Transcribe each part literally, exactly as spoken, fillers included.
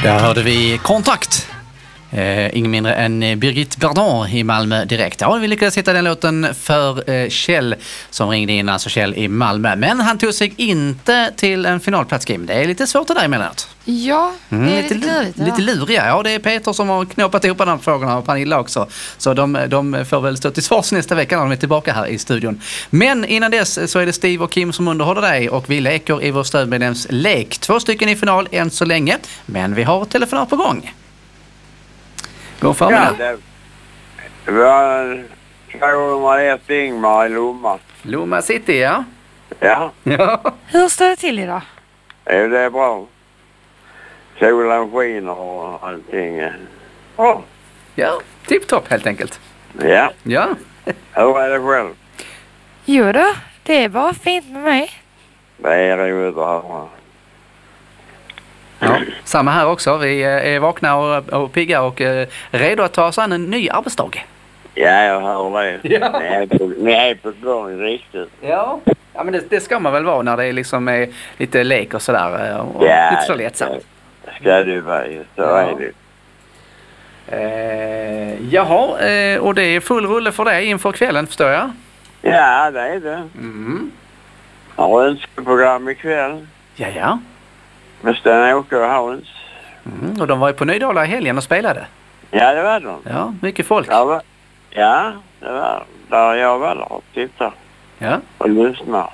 Där hörde vi Kontakt. Eh, ingen mindre än Birgit Bardon i Malmö direkt. Ja, vi lyckades hitta den låten för eh, Kjell som ringde in, alltså Kjell i Malmö. Men han tog sig inte till en finalplats, Kim. Det är lite svårt det där emellanåt. Ja, det är mm, lite klurigt. Lite luriga. Ja, det är Peter som har knåpat ihop de frågorna och Pernilla också. Så de, de får väl stå till svars nästa vecka när de är tillbaka här i studion. Men innan dess så är det Steve och Kim som underhåller dig och vi leker i vår stödmedlems lek. Två stycken i final än så länge, men vi har telefoner på gång. God förmiddag. Ja, det var tvåhundraett Ingmar i Lomma. Lomma City, ja. Ja, Ja. Hur står det till idag? är det bra? Solen skiner och allting. Oh. Ja, tipptopp helt enkelt. Ja, Ja. hur är det själv? Jo då, det är bara fint med mig. Det är roligt att höra. Ja, samma här också. Vi är vakna och, och pigga och eh, redo att ta oss an en ny arbetsdag. Ja, jag hör det. Ja. Ni är på, ni är på gång riktigt. Ja, ja men det, det ska man väl vara när det är liksom är lite lek och sådär. Och Ja, lite så lättsamt. Ska du vara, så Ja. är det. Eh, jaha, eh, och det är full rulle för dig inför kvällen, förstår jag. Ja, det är det. Mm. Har önskeprogram ikväll. Ja, ja. Med Sten-Åke och Hans. Mm. Och de var ju på Nydala i helgen och spelade. Ja, det var de. Ja, mycket folk. Ja, va? Ja, det var där jag var där och tittade Ja. och lyssnade.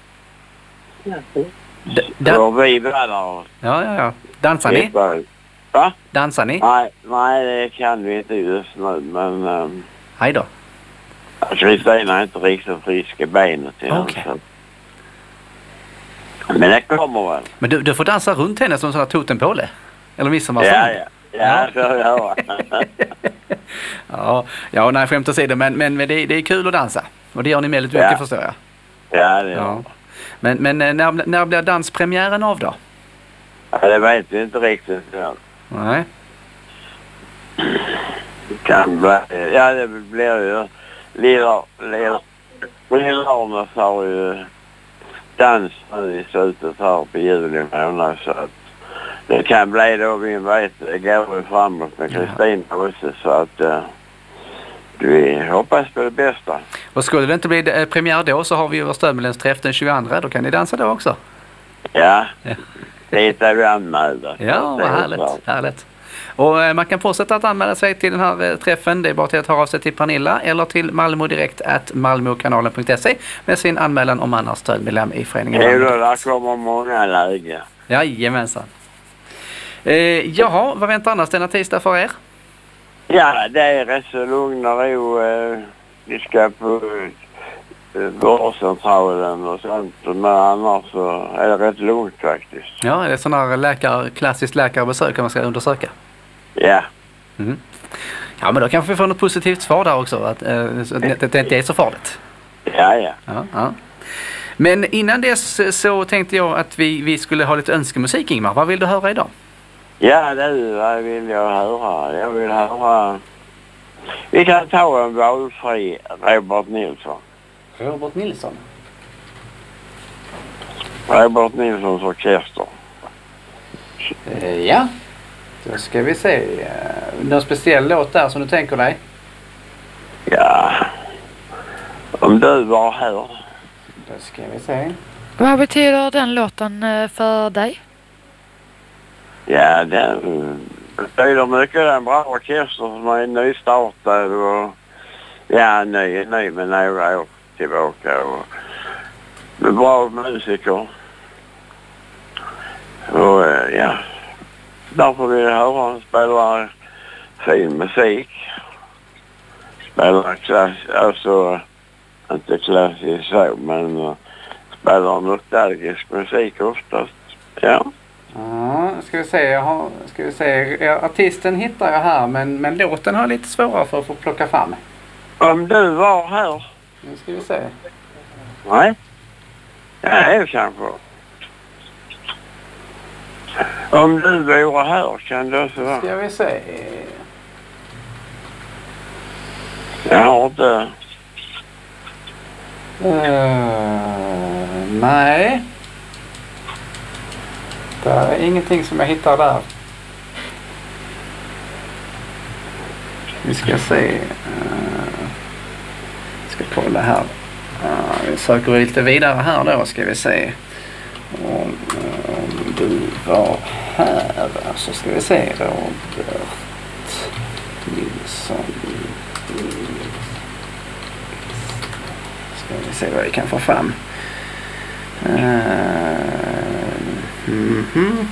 D- da- Och vi var där och ja, ja, ja. Dansar ni? tittade. Va? Dansar ni? Nej, nej, det kan vi inte just nu, men um, Hej då. Kristina är inte riktigt frisk i benet. Okej. Okay. Men det kommer väl. Men du, du får dansa runt henne som en sån här totempåle. Eller midsommar. Ja, ja. Ja, så ja. ja, ja, nej, skämt åsido, men, men det, det är kul att dansa. Och det gör ni med lite Ja. mycket, förstår jag. Ja, det Ja. ja. Men, men eh, när, när blir danspremiären av då? Ja, det vet vi inte riktigt. Ja. Nej. Kan bli, ja, det blir ju lilla, lilla, lilla har ju dans nu i slutet här på juli månad, så att det kan bli då, vi vet, det går ju framåt med Kristina också, så att uh, vi hoppas på det bästa. Och skulle det inte bli eh, premiär då så har vi ju vår stödmedlems träff den tjugoandra. Då kan ni dansa då också. Ja, Ja. det är vi anmälda. Ja, vad härligt. härligt. Och eh, man kan fortsätta att anmäla sig till den här eh, träffen. Det är bara till att höra av sig till Pernilla eller till Malmö direkt at malmokanalen punkt se med sin anmälan om man är stödmedlem i föreningen. Jo, där kommer många läger. Jajamensan. Eh, jaha, vad väntar annars denna tisdag för er? Ja, det är rätt så lugn och ro. Eh, vi ska på eh, vårdcentralen och sånt. Men annars så är det rätt lugnt faktiskt. Ja, det är sån här läkare, klassiskt läkarbesök om man ska undersöka. Ja. Mm. Ja, men då kanske vi får något positivt svar där också. Att eh, det, det inte är så farligt. Ja, ja. Ja, ja. Men innan dess så tänkte jag att vi, vi skulle ha lite önskemusik, Ingmar. Vad vill du höra idag? Ja, det vad vill jag höra. Jag vill höra... Vi kan ta en valfri Robert Nilsson. Robert Nilsson? Robert Nilssons orkester. Eh, ja, då ska vi se. Någon speciell låt där som du tänker dig? Ja. Om du var här. Då ska vi se. Vad betyder den låten eh, för dig? Ja, den betyder mycket. Det är en bra orkester som är nystartad och ja, ny, ny med några år tillbaka och med bra musiker. Och ja, därför vill jag höra han spelar fin musik. Spelar klass, alltså inte klassiskt så, men uh, spelar nostalgisk musik oftast. Ja. Ja, ska vi se. Jag har, ska vi se. Ja, artisten hittar jag här, men, men låten har jag lite svårare för att få plocka fram. Om du var här. Nu ska vi se. Nej. Ja, det är kanske. Om du vore här kan det också vara. Ska vi se. Jag har inte... Uh, nej. Det är ingenting som jag hittar där. Vi ska se. Uh, ska kolla här. Uh, vi söker lite vidare här då, ska vi se. Om, om du var här så ska vi se. Robert Nilsson. Ska vi se vad vi kan få fram. Uh, mm-hmm.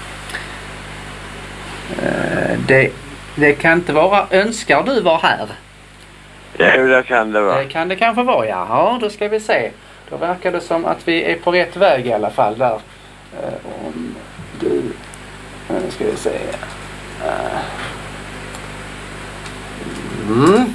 uh, det, det kan inte vara önskar du var här. Ja, det kan det vara. Det kan det kanske vara, ja. Ja, då ska vi se. Då verkar det som att vi är på rätt väg i alla fall där. Uh, om du... Nu ska vi se. Uh. Mm.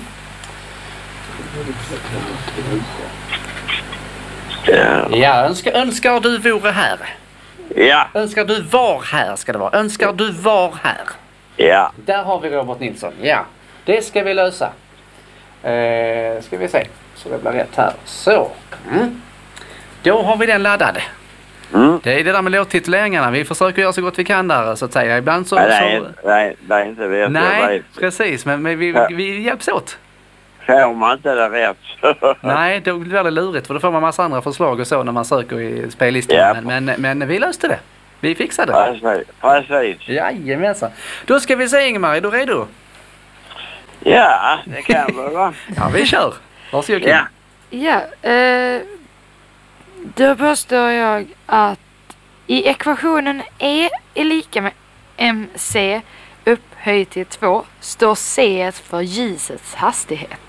Ja. Ja, önskar, önskar du vore här. Ja. Önskar du var här ska det vara. Önskar du var här. Ja. Där har vi Robert Nilsson. Ja, det ska vi lösa. Uh, ska vi se. Så det blir rätt här. Så. Mm. Då har vi den laddad. Mm. Det är det där med låttituleringarna. Vi försöker göra så gott vi kan där så att säga. Ibland så... Nej, det är, så... nej, det är inte vet. Nej, precis. Men, men vi, Ja. vi hjälps åt. Får man inte det rätt. Nej, då blir det lurigt. För då får man massa andra förslag och så när man söker i spellistan. Ja. Men, men, men vi löste det. Vi fixade det. Precis. Precis. Jajamensan. Då ska vi se Ingemar. Är du redo? Ja, det kan väl vara. Ja, vi kör. Varsågod Kim. Ja. Ja, eh, då påstår jag att i ekvationen E är lika med mc upphöjt till två står C för ljusets hastighet.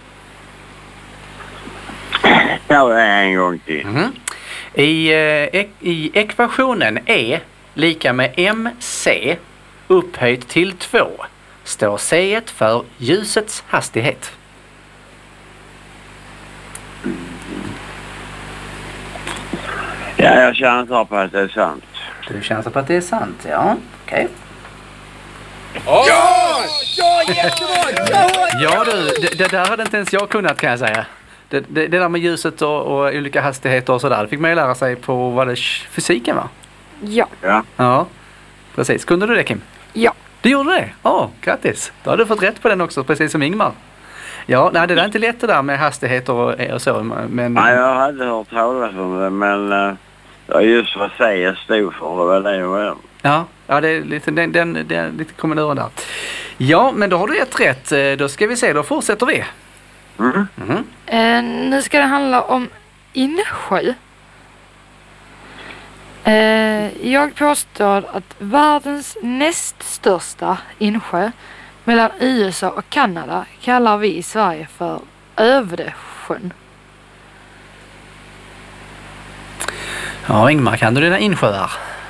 Ta det en gång till. Mm. I, eh, ek, I ekvationen E lika med mc upphöjt till två står C för ljusets hastighet. Ja, jag chansar på att det är sant. Du chansar på att det är sant, ja. Okej. Ja! Ja, jättebra! Ja! Ja du, det, det där hade inte ens jag kunnat kan jag säga. Det, det, det där med ljuset och, och olika hastigheter och sådär, det fick man ju lära sig på vad det, fysiken va? Ja, Ja. Ja, precis. Kunde du det Kim? ja. Du gjorde det? Ja, grattis. Då har du fått rätt på den också, precis som Ingmar. Ja, nej det där är inte lätt det där med hastigheter och, och så, men... Nej, jag hade hört talas om det, men uh, det var just vad säger stod för. Det var det jag var. Ja, ja det är lite, den, den, den, lite kommentar där. Ja, men då har du ett rätt. Då ska vi se, då fortsätter vi. Mm. Mm. Eh, nu ska det handla om insjö. Eh, jag påstår att världens näst största insjö mellan U S A och Kanada kallar vi i Sverige för Övresjön. Ja, Ingmar, kan du dina insjöar?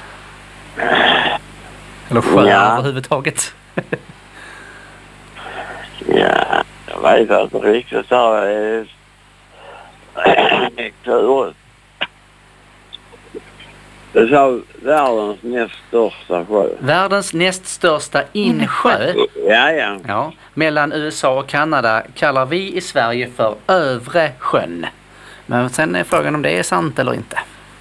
Eller sjöar Ja. överhuvudtaget? Ja, jag vet inte riktigt. Det är klurigt. Det sa världens näst största sjö. Världens näst största insjö. Ja, ja. Ja, mellan U S A och Kanada kallar vi i Sverige för Övre sjön. Men sen är frågan om det är sant eller inte.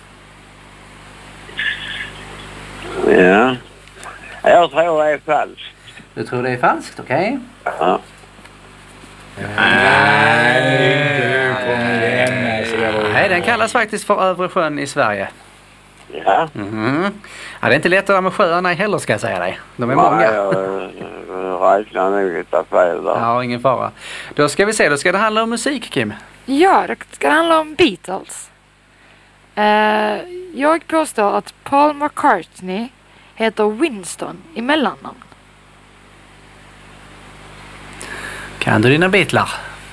Ja. Jag tror det är falskt. Du tror det är falskt, okej? Okay? Ja. Nej, den kallas faktiskt för Övre sjön i Sverige. Ja. Mm. Ja, det är inte lätt det där med sjöarna heller ska jag säga dig. De är Nej, många. Jag, jag räknar nog lite fel där. Ja, ingen fara. Då ska vi se, då ska det handla om musik, Kim. Ja, det ska handla om Beatles. Eh, jag påstår att Paul McCartney heter Winston i mellannamn. Kan du dina Beatlar?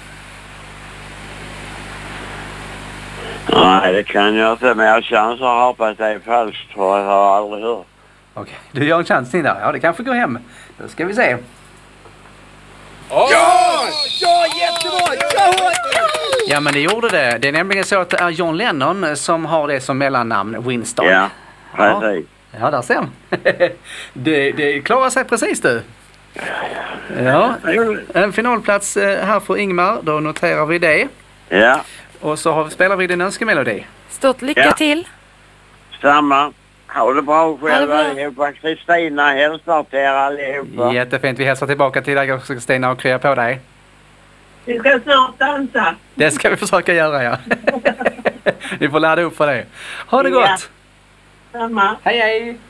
Nej, det kan jag inte. Men jag chansar här på att det är falskt. För jag har aldrig hört. Okej, du gör en chansning där. Ja, det kanske går hem. Då ska vi se. Ja! Ja, jättebra! Ja! Ja, men det gjorde det. Det är nämligen så att det är John Lennon som har det som mellannamn, Winston. Ja, precis. Ja, där ser man. det, det klarar sig precis du. Ja, en finalplats här för Ingmar. Då noterar vi det. Ja, Och så har, spelar vi din önskemelodi. Stort lycka Ja. till! samma. Ha det bra Ha det själva bra. allihopa. Kristina hälsar till er allihopa. Jättefint. Vi hälsar tillbaka till dig också, Kristina, och krya på dig. Vi ska snart dansa. Det ska vi försöka göra, ja. Vi får ladda upp för det. Ha det Ja. gott! Samma. Hej, hej!